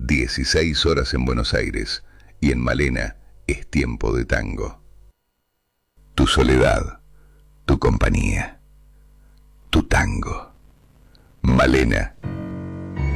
16 horas en Buenos Aires y en Malena es tiempo de tango. Tu soledad, tu compañía, tu tango. Malena